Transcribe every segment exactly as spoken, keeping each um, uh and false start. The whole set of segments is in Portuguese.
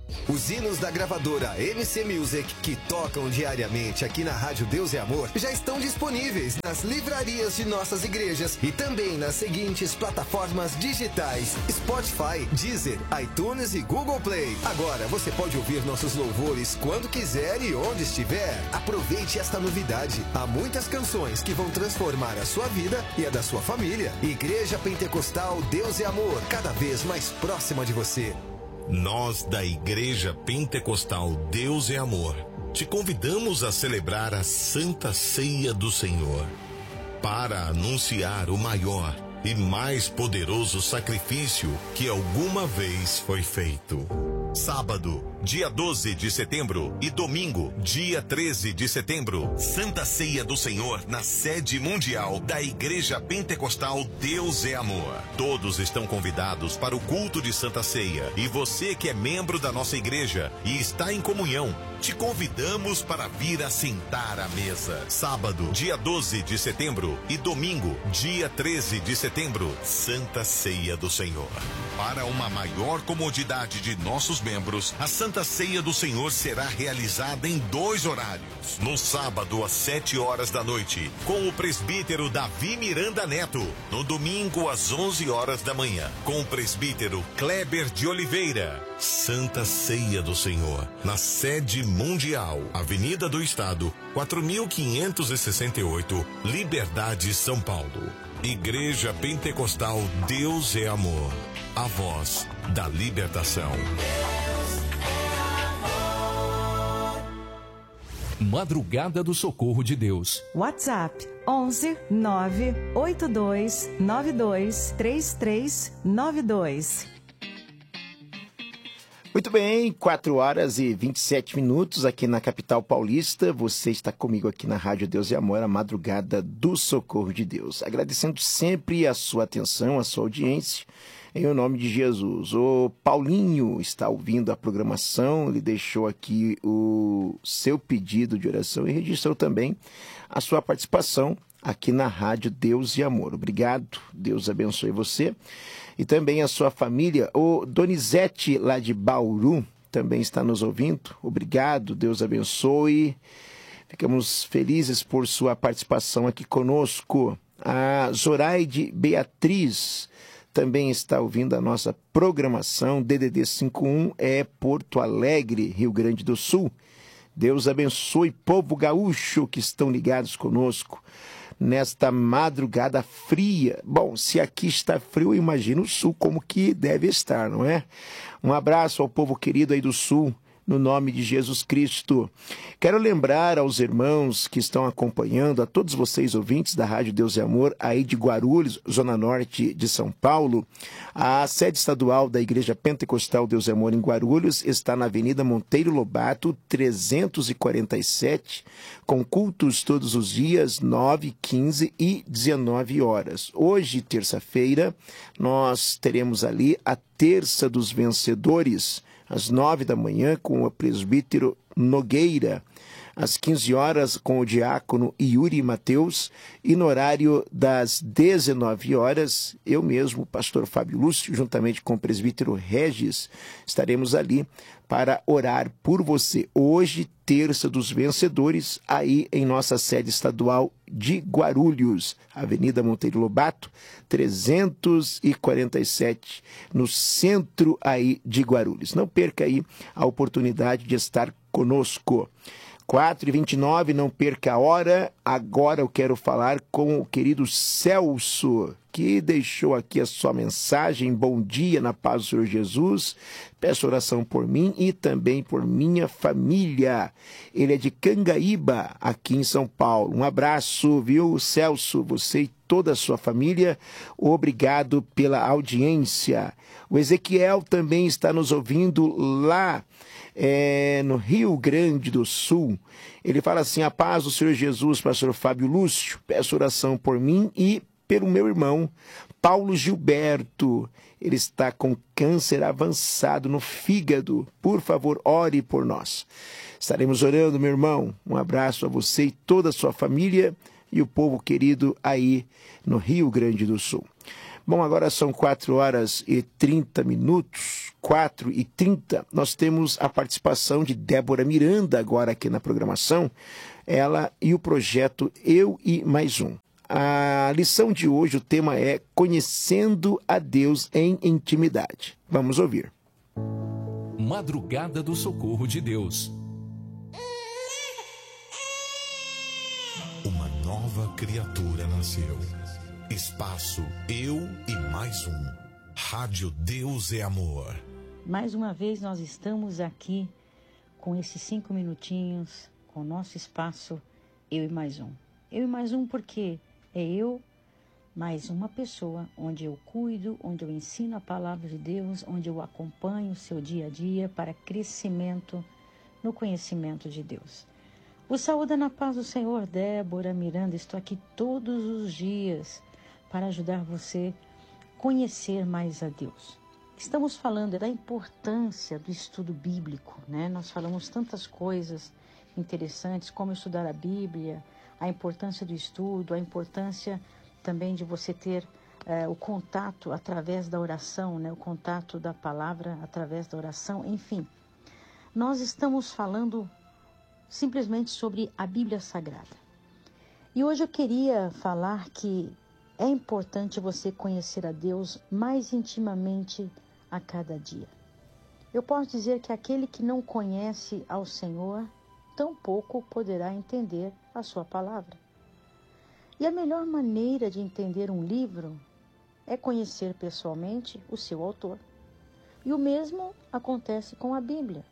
Os hinos da gravadora M C Music, que tocam diariamente aqui na Rádio Deus e Amor, já estão disponíveis nas livrarias de nossas igrejas e também nas seguintes plataformas digitais: Spotify, Deezer, iTunes e Google Play. Agora você pode ouvir nossos louvores quando quiser e onde estiver. Aproveite esta novidade. Há muitas canções que vão transformar a sua vida e a da sua família. Igreja Pentecostal Deus e Amor, cada vez mais próxima de você. Nós da Igreja Pentecostal Deus é Amor te convidamos a celebrar a Santa Ceia do Senhor para anunciar o maior e mais poderoso sacrifício que alguma vez foi feito. Sábado, dia doze de setembro e domingo, dia treze de setembro, Santa Ceia do Senhor na sede mundial da Igreja Pentecostal Deus é Amor. Todos estão convidados para o culto de Santa Ceia e você que é membro da nossa igreja e está em comunhão, te convidamos para vir assentar à mesa. Sábado, dia doze de setembro e domingo, dia treze de setembro, Santa Ceia do Senhor. Para uma maior comodidade de nossos membros, a Santa Ceia do Senhor será realizada em dois horários. No sábado, às sete horas da noite, com o presbítero Davi Miranda Neto. No domingo, às onze horas da manhã, com o presbítero Kleber de Oliveira. Santa Ceia do Senhor, na sede mundial, Avenida do Estado, quatro mil quinhentos e sessenta e oito, Liberdade, São Paulo. Igreja Pentecostal Deus é Amor, a voz da libertação. Madrugada do Socorro de Deus. WhatsApp onze nove oito dois nove dois três três nove dois. Muito bem, quatro horas e vinte e sete minutos aqui na capital paulista. Você está comigo aqui na Rádio Deus e Amor, a Madrugada do Socorro de Deus. Agradecendo sempre a sua atenção, a sua audiência, em o nome de Jesus. O Paulinho está ouvindo a programação, ele deixou aqui o seu pedido de oração e registrou também a sua participação aqui na Rádio Deus e Amor. Obrigado, Deus abençoe você e também a sua família. O Donizete, lá de Bauru, também está nos ouvindo. Obrigado, Deus abençoe. Ficamos felizes por sua participação aqui conosco. A Zoraide Beatriz também está ouvindo a nossa programação. D D D cinquenta e um é Porto Alegre, Rio Grande do Sul. Deus abençoe, povo gaúcho que estão ligados conosco nesta madrugada fria. Bom, se aqui está frio, imagina o sul como que deve estar, não é? Um abraço ao povo querido aí do sul, no nome de Jesus Cristo. Quero lembrar aos irmãos que estão acompanhando, a todos vocês ouvintes da Rádio Deus e Amor, aí de Guarulhos, Zona Norte de São Paulo, a sede estadual da Igreja Pentecostal Deus e Amor em Guarulhos está na Avenida Monteiro Lobato, trezentos e quarenta e sete, com cultos todos os dias, nove, quinze e dezenove horas. Hoje, terça-feira, nós teremos ali a Terça dos Vencedores, às nove da manhã, com o presbítero Nogueira, às quinze horas, com o diácono Yuri Mateus, e no horário das dezenove horas, eu mesmo, pastor Fábio Lúcio, juntamente com o presbítero Regis, estaremos ali para orar por você. Hoje, Terça dos Vencedores, aí em nossa sede estadual de Guarulhos, Avenida Monteiro Lobato, trezentos e quarenta e sete, no centro aí de Guarulhos. Não perca aí a oportunidade de estar conosco. quatro e vinte e nove, não perca a hora. Agora eu quero falar com o querido Celso, que deixou aqui a sua mensagem. Bom dia, na paz do Senhor Jesus. Peço oração por mim e também por minha família. Ele é de Cangaíba, aqui em São Paulo. Um abraço, viu, Celso? Você e toda a sua família. Obrigado pela audiência. O Ezequiel também está nos ouvindo lá É, no Rio Grande do Sul. Ele fala assim: a paz do Senhor Jesus, pastor Fábio Lúcio, peço oração por mim e pelo meu irmão Paulo Gilberto. Ele está com câncer avançado no fígado. Por favor, ore por nós. Estaremos orando, meu irmão. Um abraço a você e toda a sua família e o povo querido aí no Rio Grande do Sul. Bom, agora são quatro horas e trinta minutos, quatro e trinta. Nós temos a participação de Débora Miranda agora aqui na programação, ela e o projeto Eu e Mais Um. A lição de hoje, o tema é Conhecendo a Deus em Intimidade. Vamos ouvir. Madrugada do Socorro de Deus. Uma nova criatura nasceu. Espaço Eu e Mais Um. Rádio Deus é Amor. Mais uma vez nós estamos aqui com esses cinco minutinhos, com o nosso espaço Eu e Mais Um. Eu e Mais Um porque é eu mais uma pessoa onde eu cuido, onde eu ensino a palavra de Deus, onde eu acompanho o seu dia a dia para crescimento no conhecimento de Deus. O saúde na paz do Senhor, Débora Miranda. Estou aqui todos os dias para ajudar você a conhecer mais a Deus. Estamos falando da importância do estudo bíblico, né? Nós falamos tantas coisas interessantes, como estudar a Bíblia, a importância do estudo, a importância também de você ter eh, o contato através da oração, né? O contato da palavra através da oração, enfim. Nós estamos falando simplesmente sobre a Bíblia Sagrada. E hoje eu queria falar que é importante você conhecer a Deus mais intimamente a cada dia. Eu posso dizer que aquele que não conhece ao Senhor, tampouco poderá entender a sua palavra. E a melhor maneira de entender um livro é conhecer pessoalmente o seu autor. E o mesmo acontece com a Bíblia.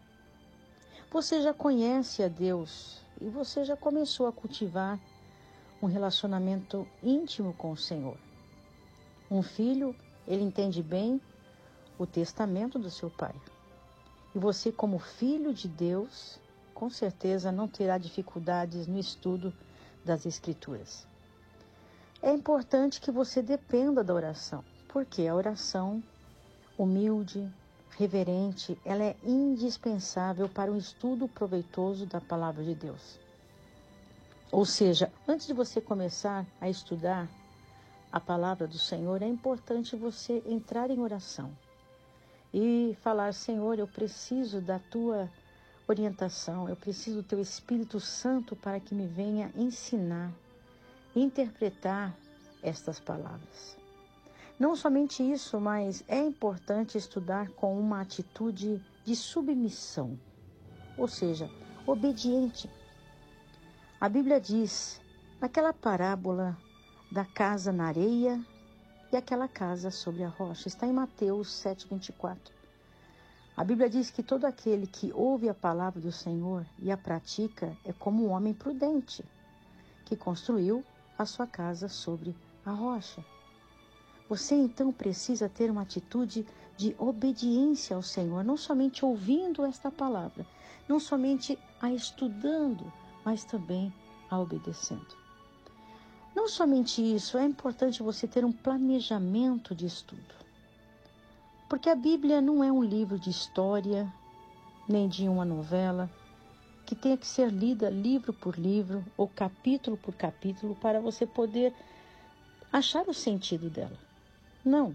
Você já conhece a Deus e você já começou a cultivar um relacionamento íntimo com o Senhor. Um filho, ele entende bem o testamento do seu pai. E você, como filho de Deus, com certeza não terá dificuldades no estudo das Escrituras. É importante que você dependa da oração, porque a oração humilde, reverente, ela é indispensável para um estudo proveitoso da palavra de Deus. Ou seja, antes de você começar a estudar a palavra do Senhor, é importante você entrar em oração e falar: Senhor, eu preciso da tua orientação, eu preciso do teu Espírito Santo para que me venha ensinar, interpretar estas palavras. Não somente isso, mas é importante estudar com uma atitude de submissão, ou seja, obediente. A Bíblia diz, naquela parábola da casa na areia e aquela casa sobre a rocha, está em Mateus sete, vinte e quatro. A Bíblia diz que todo aquele que ouve a palavra do Senhor e a pratica é como um homem prudente, que construiu a sua casa sobre a rocha. Você então precisa ter uma atitude de obediência ao Senhor, não somente ouvindo esta palavra, não somente a estudando, mas também a obedecendo. Não somente isso, é importante você ter um planejamento de estudo. Porque a Bíblia não é um livro de história, nem de uma novela, que tenha que ser lida livro por livro ou capítulo por capítulo para você poder achar o sentido dela. Não.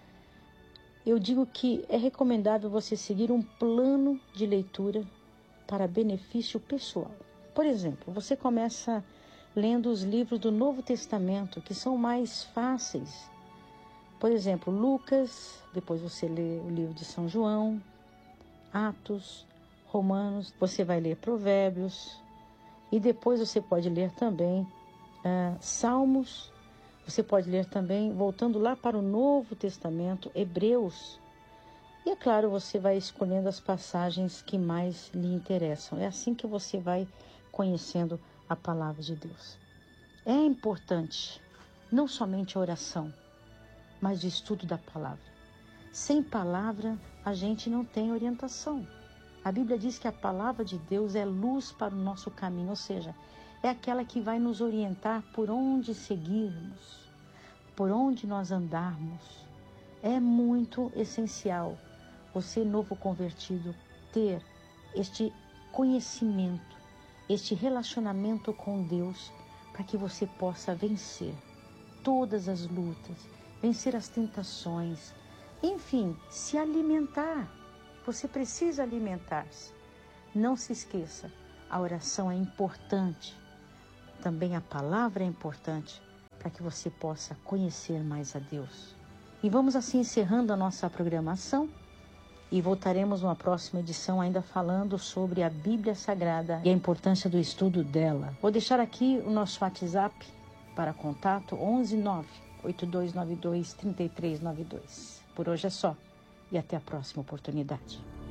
Eu digo que é recomendável você seguir um plano de leitura para benefício pessoal. Por exemplo, você começa lendo os livros do Novo Testamento, que são mais fáceis. Por exemplo, Lucas, depois você lê o livro de São João, Atos, Romanos, você vai ler Provérbios, e depois você pode ler também uh, Salmos, você pode ler também, voltando lá para o Novo Testamento, Hebreus. E é claro, você vai escolhendo as passagens que mais lhe interessam. É assim que você vai conhecendo a palavra de Deus. É importante, não somente a oração, mas o estudo da palavra. Sem palavra, a gente não tem orientação. A Bíblia diz que a palavra de Deus é luz para o nosso caminho, ou seja, é aquela que vai nos orientar por onde seguirmos, por onde nós andarmos. É muito essencial você, novo convertido, ter este conhecimento, este relacionamento com Deus, para que você possa vencer todas as lutas vencer as tentações, enfim, se alimentar. Você precisa alimentar-se. Não se esqueça, a oração é importante. Também a palavra é importante para que você possa conhecer mais a Deus. E vamos assim encerrando a nossa programação e voltaremos numa próxima edição ainda falando sobre a Bíblia Sagrada e a importância do estudo dela. Vou deixar aqui o nosso WhatsApp para contato onze nove oito dois nove dois três três nove dois. Por hoje é só e até a próxima oportunidade.